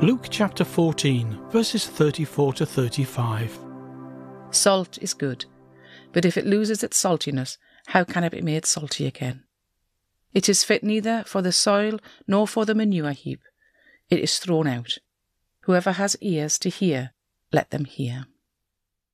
Luke chapter 14, verses 34 to 35. Salt is good, but if it loses its saltiness, how can it be made salty again? It is fit neither for the soil nor for the manure heap. It is thrown out. Whoever has ears to hear, let them hear.